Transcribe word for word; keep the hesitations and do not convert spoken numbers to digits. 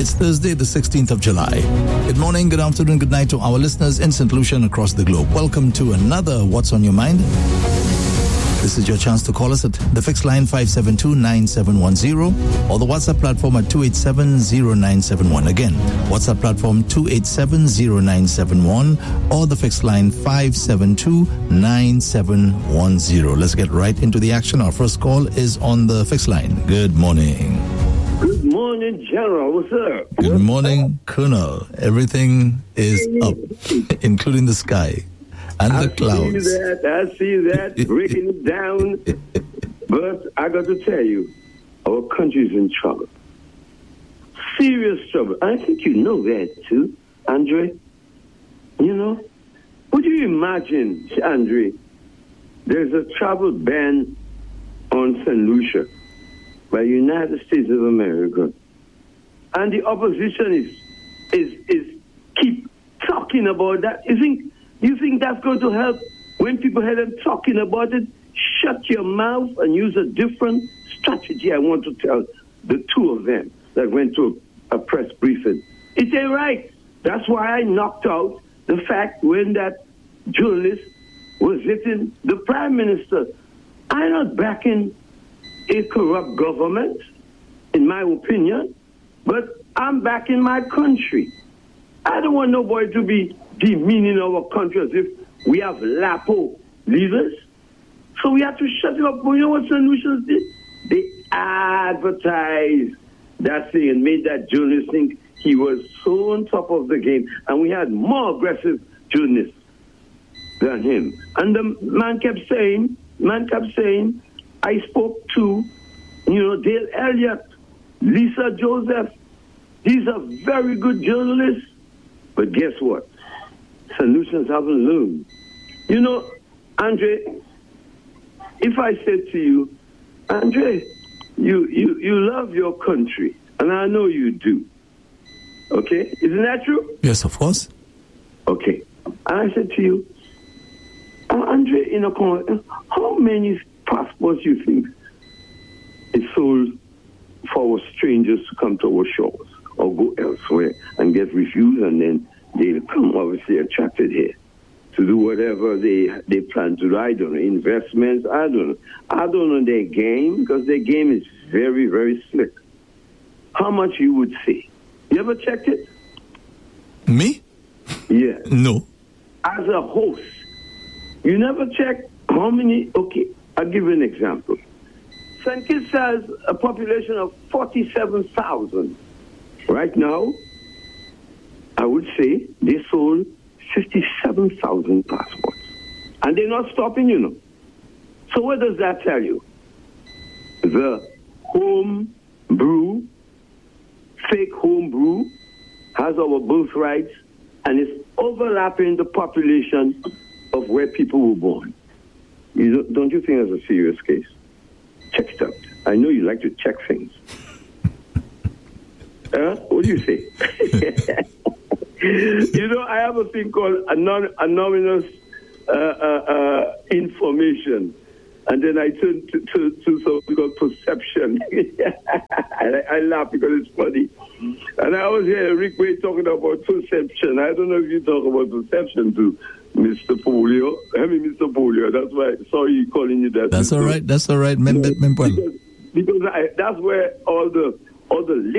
It's Thursday, the sixteenth of July. Good morning, good afternoon, good night to our listeners in Saint Lucia and across the globe. Welcome to another What's on Your Mind. This is your chance to call us at the fixed line five seven two, nine seven one zero or the WhatsApp platform at two eight seven, zero nine seven one. Again, WhatsApp platform two eight seven, zero nine seven one or the fixed line five seven two, nine seven one zero. Let's get right into the action. Our first call is on the fixed line. Good morning. Good morning, General. What's up? Good What's morning, up? Colonel. Everything is up, including the sky. And I the clouds. see that. I see that. Breaking it down. But I got to tell you, our country's in trouble. Serious trouble. I think you know that too, Andre. You know? Would you imagine, Andre, there's a travel ban on Saint Lucia by the United States of America. And the opposition is is is keep talking about that. You think You think that's going to help when people hear them talking about it? Shut your mouth and use a different strategy. I want to tell the two of them that went to a, a press briefing. It ain't right. That's why I knocked out the fact when that journalist was hitting the prime minister. I'm not backing a corrupt government, in my opinion, but I'm backing my country. I don't want nobody to be demeaning our country as if we have Lapo leaders. So we have to shut it up. But you know what solutions did? They advertised that thing and made that journalist think he was so on top of the game. And we had more aggressive journalists than him. And the man kept saying, man kept saying, I spoke to, you know, Dale Elliott, Lisa Joseph. These are very good journalists. But guess what? Solutions haven't learned. You know, Andre, if I said to you, Andre, you, you, you love your country, and I know you do. Okay? Isn't that true? Yes, of course. Okay. And I said to you, uh, Andre, you know, how many passports you think is sold for strangers to come to our shores or go elsewhere and get refused, and then they'll come obviously attracted here to do whatever they they plan to do. I don't know, investments, I don't know. I don't know their game, because their game is very, very slick. How much you would say? You ever checked it? Me? Yeah. No. As a host, you never check how many, okay, I'll give you an example. Saint Kitts has a population of forty-seven thousand. Right now, I would say they sold fifty-seven thousand passports. And they're not stopping, you know. So what does that tell you? The home brew, fake home brew, has our birthrights and is overlapping the population of where people were born. You don't, don't you think that's a serious case? Check it out. I know you like to check things. Uh, what do you say? You know, I have a thing called anon- anonymous uh, uh, uh, information. And then I turn to, to, to something called perception. I, I laugh because it's funny. And I always hear Rick Wade talking about perception. I don't know if you talk about perception to Mister Polio. I mean, Mister Polio. That's why, sorry calling you that. That's all right. That's all right. Mem- no, mem- because because I, that's where all the all the